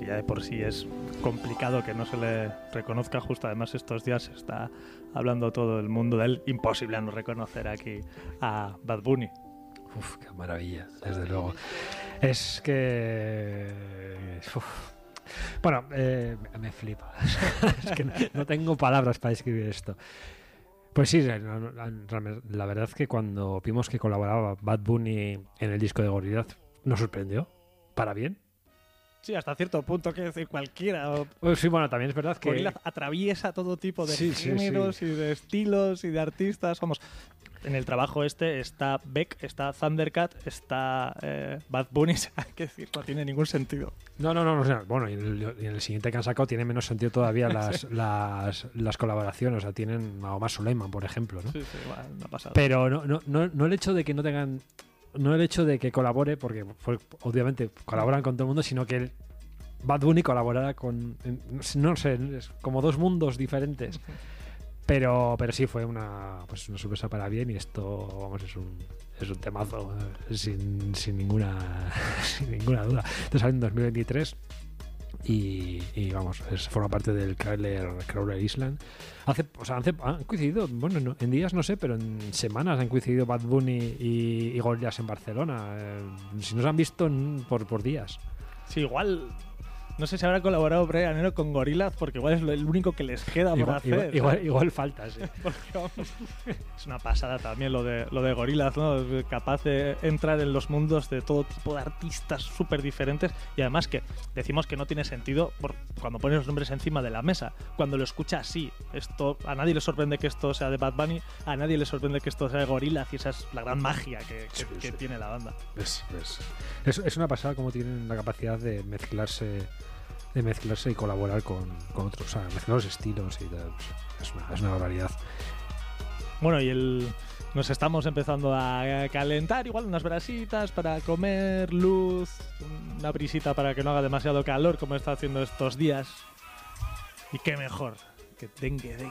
que ya de por sí es complicado que no se le reconozca. Justo además estos días se está hablando todo el mundo de él. Imposible no reconocer aquí a Bad Bunny. Uf, qué maravilla, desde luego. Es que... Bueno, me flipa. Es que no tengo palabras para describir esto. Pues sí, la verdad es que cuando vimos que colaboraba Bad Bunny en el disco de Gorillaz, nos sorprendió, para bien. Sí, hasta cierto punto, que decir cualquiera. Pues sí, bueno, también es verdad que... Gorillaz atraviesa todo tipo de géneros y de estilos y de artistas. Vamos, en el trabajo está Beck, está Thundercat, está Bad Bunny. Hay que decir, no tiene ningún sentido. No. Bueno, y en el siguiente que han sacado tiene menos sentido todavía las colaboraciones. O sea, tienen a Omar Suleiman, por ejemplo, ¿no? Sí, bueno, no ha pasado. Pero no el hecho de que no tengan... No el hecho de que colabore, porque obviamente colaboran con todo el mundo, sino que Bad Bunny colaborara con... No sé, es como dos mundos diferentes. Pero sí fue una sorpresa para bien, y esto, vamos, es un temazo sin ninguna duda. Esto sale en 2023 y vamos, forma parte del Crawler Island. Han coincidido, bueno, en días no sé, pero en semanas han coincidido Bad Bunny y Gorillaz en Barcelona. Si no se han visto por días. Sí, igual... No sé si habrá colaborado Brian Eno con Gorillaz, porque igual es el único que les queda por hacer. Igual falta, sí. Porque, vamos, es una pasada también lo de Gorillaz, ¿no? Es capaz de entrar en los mundos de todo tipo de artistas súper diferentes, y además que decimos que no tiene sentido cuando pones los nombres encima de la mesa. Cuando lo escuchas así, esto a nadie le sorprende que esto sea de Bad Bunny, a nadie le sorprende que esto sea de Gorillaz, y esa es la gran magia que tiene la banda. Es una pasada como tienen la capacidad de mezclarse y colaborar con otros, o sea, mezclar los estilos y tal. Es una barbaridad. Bueno, y nos estamos empezando a calentar, igual unas brasitas para comer, luz, una brisita para que no haga demasiado calor como está haciendo estos días. Y qué mejor que dengue.